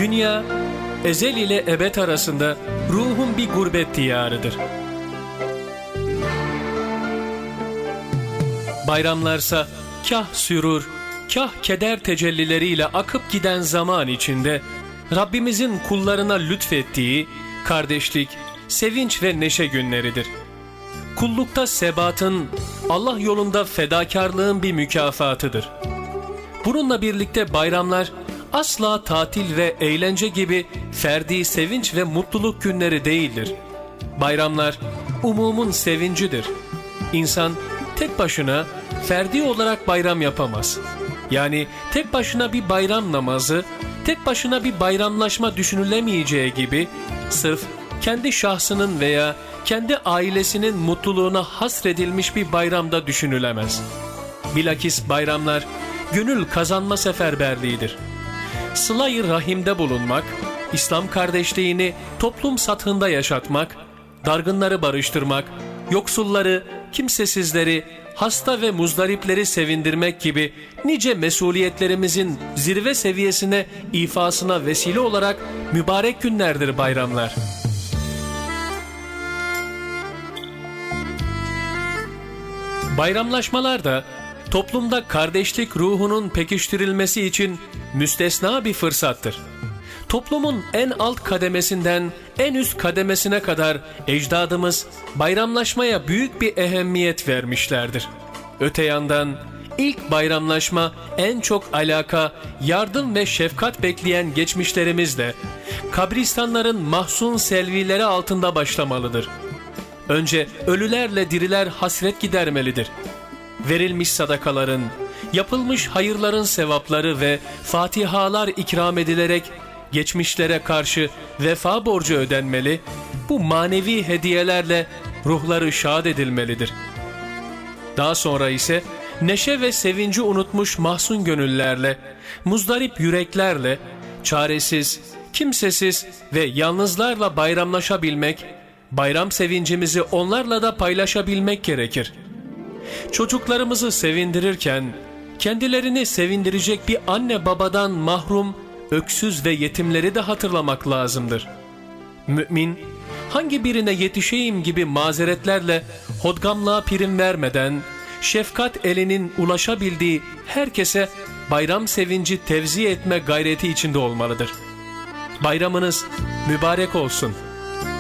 Dünya, ezel ile ebed arasında ruhun bir gurbet diyarıdır. Bayramlarsa kah sürur, kah keder tecellileriyle akıp giden zaman içinde Rabbimizin kullarına lütfettiği kardeşlik, sevinç ve neşe günleridir. Kullukta sebatın, Allah yolunda fedakarlığın bir mükafatıdır. Bununla birlikte bayramlar asla tatil ve eğlence gibi ferdi sevinç ve mutluluk günleri değildir. Bayramlar umumun sevincidir. İnsan tek başına ferdi olarak bayram yapamaz. Yani tek başına bir bayram namazı, tek başına bir bayramlaşma düşünülemeyeceği gibi sırf kendi şahsının veya kendi ailesinin mutluluğuna hasredilmiş bir bayramda düşünülemez. Bilakis bayramlar gönül kazanma seferberliğidir. Sıla-i rahimde bulunmak, İslam kardeşliğini toplum sathında yaşatmak, dargınları barıştırmak, yoksulları, kimsesizleri, hasta ve muzdaripleri sevindirmek gibi nice mesuliyetlerimizin zirve seviyesine ifasına vesile olarak mübarek günlerdir bayramlar. Bayramlaşmalar da toplumda kardeşlik ruhunun pekiştirilmesi için müstesna bir fırsattır. Toplumun en alt kademesinden en üst kademesine kadar ecdadımız bayramlaşmaya büyük bir ehemmiyet vermişlerdir. Öte yandan ilk bayramlaşma en çok alaka, yardım ve şefkat bekleyen geçmişlerimizle kabristanların mahzun selvileri altında başlamalıdır. Önce ölülerle diriler hasret gidermelidir. Verilmiş sadakaların, yapılmış hayırların sevapları ve fatihalar ikram edilerek geçmişlere karşı vefa borcu ödenmeli, bu manevi hediyelerle ruhları şad edilmelidir. Daha sonra ise neşe ve sevinci unutmuş mahzun gönüllerle, muzdarip yüreklerle, çaresiz, kimsesiz ve yalnızlarla bayramlaşabilmek, bayram sevincimizi onlarla da paylaşabilmek gerekir. Çocuklarımızı sevindirirken, kendilerini sevindirecek bir anne babadan mahrum, öksüz ve yetimleri de hatırlamak lazımdır. Mümin, hangi birine yetişeyim gibi mazeretlerle hodgamlığa prim vermeden, şefkat elinin ulaşabildiği herkese bayram sevinci tevzi etme gayreti içinde olmalıdır. Bayramınız mübarek olsun.